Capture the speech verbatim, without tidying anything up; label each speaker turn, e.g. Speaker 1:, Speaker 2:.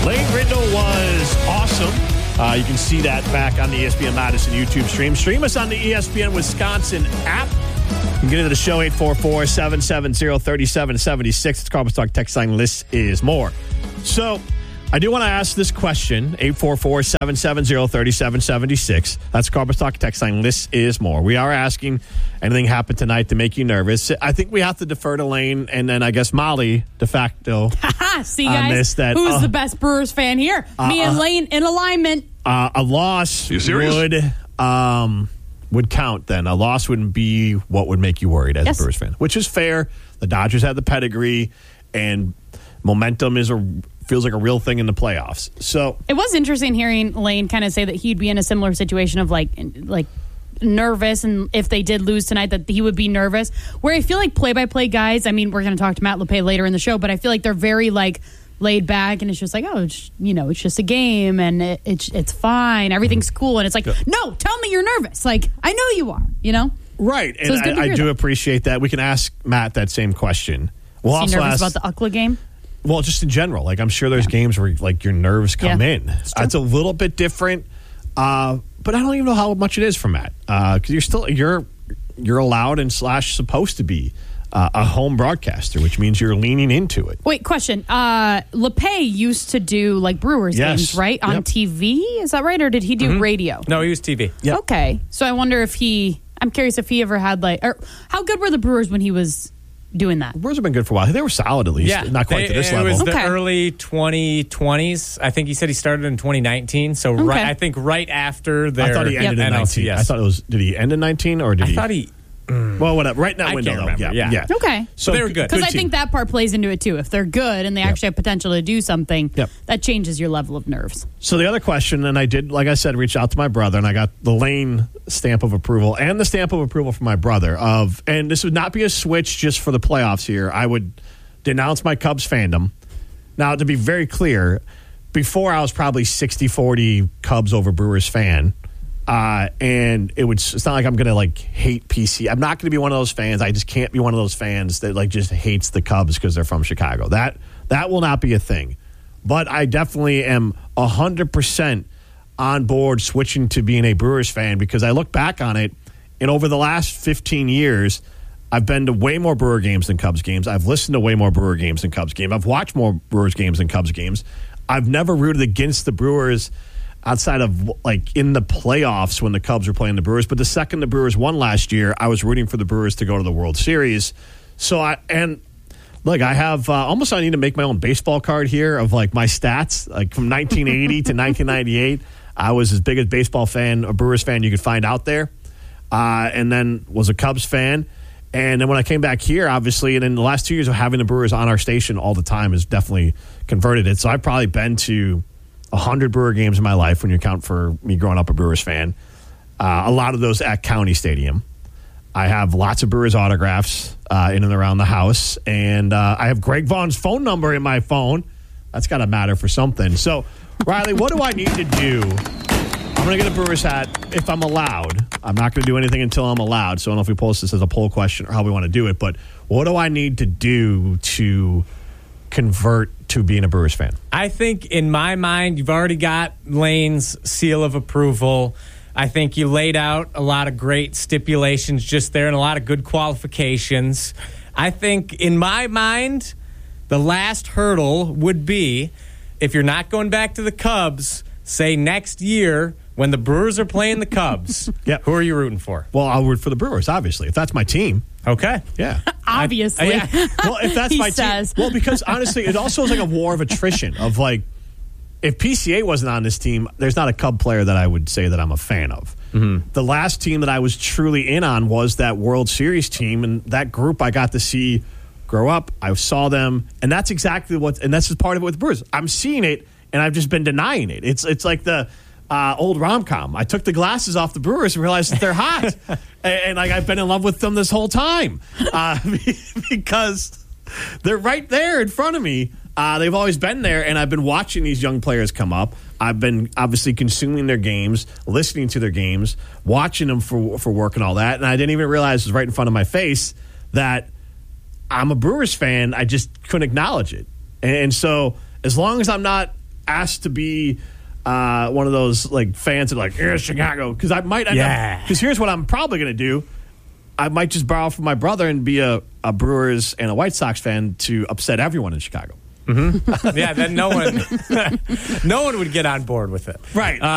Speaker 1: Lane Grindle was awesome. Uh, you can see that back on the E S P N Madison YouTube stream. Stream us on the E S P N Wisconsin app. You can get into the show, eight four four, seven seven zero, three seven seven six. It's Carbon Talk text line. List is more. So I do want to ask this question, eight four four, seven seven zero, three seven seven six. That's Carbon Talk text line. List is more. We are asking, anything happened tonight to make you nervous? I think we have to defer to Lane and then I guess Molly de facto.
Speaker 2: See, guys,
Speaker 1: this, that,
Speaker 2: who's
Speaker 1: uh,
Speaker 2: the best Brewers fan here?
Speaker 1: uh,
Speaker 2: Me and
Speaker 1: uh,
Speaker 2: Lane in alignment.
Speaker 1: Uh, a loss
Speaker 3: You serious?
Speaker 1: would um, would count then. A loss wouldn't be what would make you worried as
Speaker 2: Yes.
Speaker 1: a Brewers fan, which is fair. The Dodgers had the pedigree, and momentum is a feels like a real thing in the playoffs. So
Speaker 2: It was interesting hearing Lane kind of say that he'd be in a similar situation of like like nervous, and if they did lose tonight that he would be nervous. Where I feel like play-by-play guys, I mean, we're going to talk to Matt LePay later in the show, but I feel like they're very like laid back, and it's just like, oh, it's, you know, it's just a game, and it, it's it's fine, everything's cool, and it's like, no, tell me you're nervous. Like, I know you are, you know?
Speaker 1: right,
Speaker 2: So
Speaker 1: and
Speaker 2: it's good to
Speaker 1: I, I
Speaker 2: hear
Speaker 1: do
Speaker 2: that.
Speaker 1: appreciate that. We can ask Matt that same question. We'll
Speaker 2: Is he
Speaker 1: also
Speaker 2: nervous
Speaker 1: ask
Speaker 2: about the U C L A game?
Speaker 1: Well, just in general, like I'm sure there's games where like your nerves come
Speaker 2: Yeah,
Speaker 1: in.
Speaker 2: it's true.
Speaker 1: It's a little bit different, uh, but I don't even know how much it is for Matt because you're still you're you're allowed and slash supposed to be uh, a home broadcaster, which means you're leaning into it.
Speaker 2: Wait, question. Uh, LePay used to do like Brewers
Speaker 1: Yes.
Speaker 2: games, right? On
Speaker 1: Yep.
Speaker 2: T V? Is that right? Or did he do
Speaker 1: Mm-hmm.
Speaker 2: radio?
Speaker 4: No, he was T V.
Speaker 1: Yep.
Speaker 2: Okay. So I wonder if he, I'm curious if he ever had like, or how good were the Brewers when he was doing that?
Speaker 1: Brewers have been good for a while. They were solid at least,
Speaker 4: Yeah,
Speaker 1: not quite
Speaker 4: they-
Speaker 1: to this
Speaker 4: it
Speaker 1: level.
Speaker 4: was
Speaker 2: Okay.
Speaker 4: the early twenty twenties. I think he said he started in twenty nineteen. So right,
Speaker 2: Okay.
Speaker 4: I think right after their
Speaker 1: I thought he ended in
Speaker 4: N L C
Speaker 1: nineteen.
Speaker 4: S.
Speaker 1: I thought it was. Did he end in nineteen or did
Speaker 4: I
Speaker 1: he?
Speaker 4: thought he.
Speaker 1: Well, whatever. Right now,
Speaker 4: I
Speaker 1: window.
Speaker 4: can't
Speaker 1: though.
Speaker 4: remember,
Speaker 1: Yeah,
Speaker 4: yeah.
Speaker 2: Okay.
Speaker 1: So
Speaker 4: they were good.
Speaker 2: Because I
Speaker 1: team.
Speaker 2: think that part plays into it too. If they're good and they actually have potential to do something,
Speaker 1: Yep.
Speaker 2: that changes your level of nerves.
Speaker 1: So the other question, and I did, like I said, reach out to my brother, and I got the Lane stamp of approval and the stamp of approval from my brother of, and this would not be a switch just for the playoffs here. I would denounce my Cubs fandom. Now, to be very clear, before I was probably sixty forty Cubs over Brewers fan. Uh, and it would, it's not like I'm going to like hate P C. I'm not going to be one of those fans. I just can't be one of those fans that like just hates the Cubs because they're from Chicago. That, that will not be a thing. But I definitely am one hundred percent on board switching to being a Brewers fan because I look back on it, and over the last fifteen years, I've been to way more Brewer games than Cubs games. I've listened to way more Brewer games than Cubs games. I've watched more Brewers games than Cubs games. I've never rooted against the Brewers outside of like in the playoffs when the Cubs were playing the Brewers. But the second the Brewers won last year, I was rooting for the Brewers to go to the World Series. So I, and look, I have uh, almost I need to make my own baseball card here of like my stats, like from nineteen eighty to nineteen ninety-eight. I was as big a baseball fan, a Brewers fan you could find out there. Uh, and then was a Cubs fan. And then when I came back here, obviously, and in the last two years of having the Brewers on our station all the time has definitely converted it. So I've probably been to one hundred Brewer games in my life when you count for me growing up a Brewers fan. Uh, a lot of those at County Stadium. I have lots of Brewers autographs uh, in and around the house. And uh, I have Greg Vaughn's phone number in my phone. That's got to matter for something. So, Riley, what do I need to do? I'm going to get a Brewers hat if I'm allowed. I'm not going to do anything until I'm allowed. So I don't know if we post this as a poll question or how we want to do it. But what do I need to do to convert to being a Brewers fan?
Speaker 4: I think in my mind, you've already got Lane's seal of approval. I think you laid out a lot of great stipulations just there and a lot of good qualifications. I think in my mind, the last hurdle would be if you're not going back to the Cubs, say next year when the Brewers are playing the Cubs,
Speaker 1: Yep.
Speaker 4: who are you rooting for?
Speaker 1: Well, I'll root for the Brewers, obviously. If that's my team,
Speaker 4: Okay.
Speaker 1: yeah.
Speaker 2: Obviously.
Speaker 4: I- yeah.
Speaker 1: Well, if that's
Speaker 2: He
Speaker 1: my
Speaker 2: says.
Speaker 1: team. Well, because honestly, it also is like a war of attrition of like, if P C A wasn't on this team, there's not a Cub player that I would say that I'm a fan of. Mm-hmm. The last team that I was truly in on was that World Series team, and that group I got to see grow up. I saw them, and that's exactly what, and that's just part of it with the Brewers. I'm seeing it, and I've just been denying it. It's it's like the uh, old rom-com. I took the glasses off the Brewers and realized that they're hot, and, and like I've been in love with them this whole time uh, because they're right there in front of me. Uh, they've always been there, and I've been watching these young players come up. I've been obviously consuming their games, listening to their games, watching them for for work and all that, and I didn't even realize it was right in front of my face that I'm a Brewers fan. I just couldn't acknowledge it. And so as long as I'm not asked to be uh, one of those like fans that are like, yeah, Chicago, because I might end
Speaker 4: Yeah.
Speaker 1: up. Because here's what I'm probably going to do. I might just borrow from my brother and be a, a Brewers and a White Sox fan to upset everyone in Chicago.
Speaker 4: Yeah, then no one, no one would get on board with it.
Speaker 1: Right.